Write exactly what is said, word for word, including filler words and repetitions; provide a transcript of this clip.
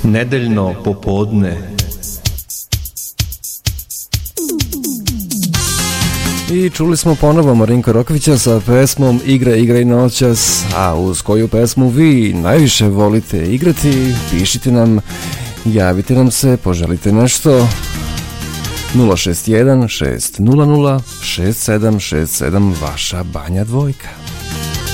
Nedeljno popodne. I čuli smo ponovo Marinka Rokvića sa pesmom Igra, igraj noćas, a uz koju pesmu vi najviše volite igrati, pišite nam, javite nam se, poželite nešto. Nula šest jedan šest nula nula šest sedam šest sedam, vaša Banja Dvojka.